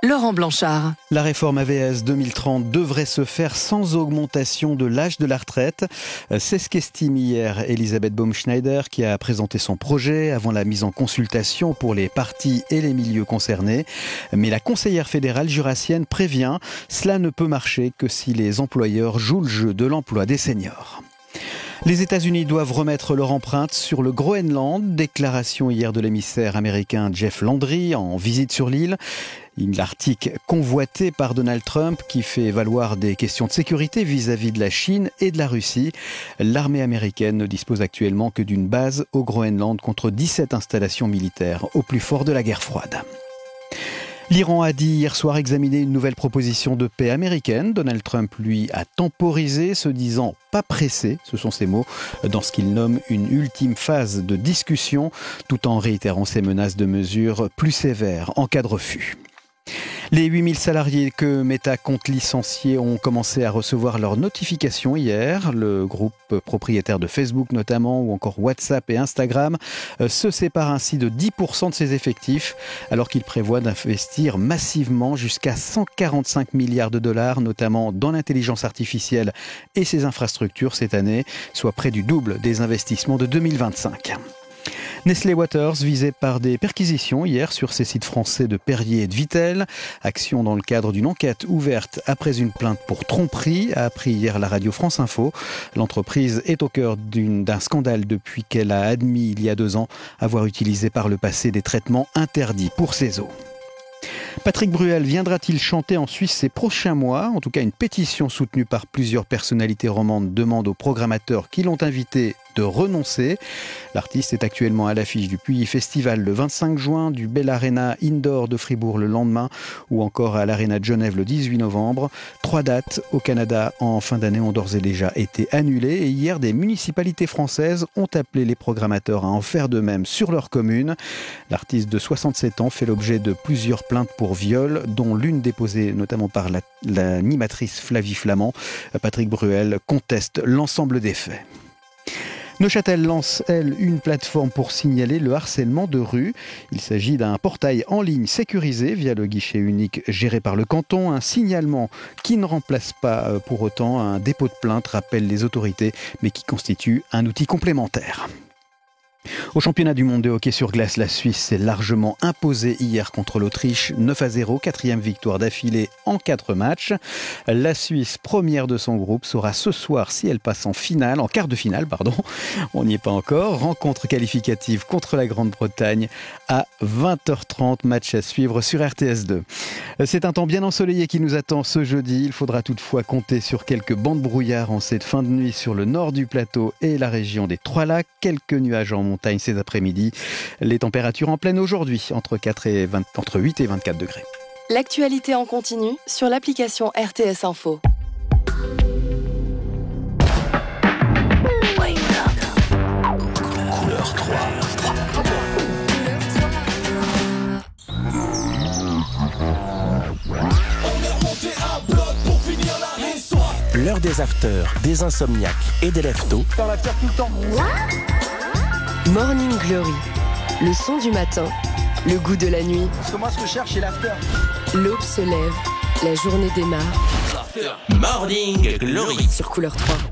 Laurent Blanchard. La réforme AVS 2030 devrait se faire sans augmentation de l'âge de la retraite. C'est ce qu'estime hier Elisabeth Baumschneider qui a présenté son projet avant la mise en consultation pour les partis et les milieux concernés. Mais la conseillère fédérale jurassienne prévient, cela ne peut marcher que si les employeurs jouent le jeu de l'emploi des seniors. Les États-Unis doivent remettre leur empreinte sur le Groenland. Déclaration hier de l'émissaire américain Jeff Landry en visite sur l'île. L'Arctique convoité par Donald Trump qui fait valoir des questions de sécurité vis-à-vis de la Chine et de la Russie. L'armée américaine ne dispose actuellement que d'une base au Groenland contre 17 installations militaires au plus fort de la guerre froide. L'Iran a dit hier soir examiner une nouvelle proposition de paix américaine. Donald Trump, lui, a temporisé, se disant pas pressé, ce sont ses mots, dans ce qu'il nomme une ultime phase de discussion, tout en réitérant ses menaces de mesures plus sévères en cas de refus. Les 8000 salariés que Meta compte licencier ont commencé à recevoir leurs notifications hier. Le groupe propriétaire de Facebook notamment, ou encore WhatsApp et Instagram, se sépare ainsi de 10% de ses effectifs, alors qu'il prévoit d'investir massivement jusqu'à 145 milliards de dollars, notamment dans l'intelligence artificielle et ses infrastructures cette année, soit près du double des investissements de 2025. Nestlé Waters visé par des perquisitions hier sur ses sites français de Perrier et de Vittel. Action dans le cadre d'une enquête ouverte après une plainte pour tromperie, a appris hier la radio France Info. L'entreprise est au cœur d'un scandale depuis qu'elle a admis il y a 2 ans avoir utilisé par le passé des traitements interdits pour ses eaux. Patrick Bruel viendra-t-il chanter en Suisse ces prochains mois ? En tout cas, une pétition soutenue par plusieurs personnalités romandes demande aux programmateurs qui l'ont invité de renoncer. L'artiste est actuellement à l'affiche du Puy Festival le 25 juin, du Bell Arena Indoor de Fribourg le lendemain ou encore à l'Arena de Genève le 18 novembre. 3 dates au Canada en fin d'année ont d'ores et déjà été annulées et hier des municipalités françaises ont appelé les programmateurs à en faire de même sur leur commune. L'artiste de 67 ans fait l'objet de plusieurs plaintes pour viol, dont l'une déposée notamment par l'animatrice Flavie Flamand. Patrick Bruel conteste l'ensemble des faits. Neuchâtel lance, elle, une plateforme pour signaler le harcèlement de rue. Il s'agit d'un portail en ligne sécurisé via le guichet unique géré par le canton. Un signalement qui ne remplace pas pour autant un dépôt de plainte, rappellent les autorités, mais qui constitue un outil complémentaire. Au championnat du monde de hockey sur glace, la Suisse s'est largement imposée hier contre l'Autriche, 9-0, 4e victoire d'affilée en 4 matchs. La Suisse, première de son groupe, saura ce soir si elle passe en quart de finale, on n'y est pas encore. Rencontre qualificative contre la Grande-Bretagne à 20h30, match à suivre sur RTS2. C'est un temps bien ensoleillé qui nous attend ce jeudi. Il faudra toutefois compter sur quelques bancs de brouillard en cette fin de nuit sur le nord du plateau et la région des Trois-Lacs. Quelques nuages en montagne ces après-midi. Les températures en pleine aujourd'hui, entre 8 et 24 degrés. L'actualité en continu sur l'application RTS Info. Couleur 3. L'heure des afters, des insomniaques et des leftos. Dans l'after tout le temps. Morning Glory, le son du matin, le goût de la nuit. Parce que moi, ce que je cherche, c'est l'after. L'aube se lève, la journée démarre. Morning Glory Sur Couleur 3.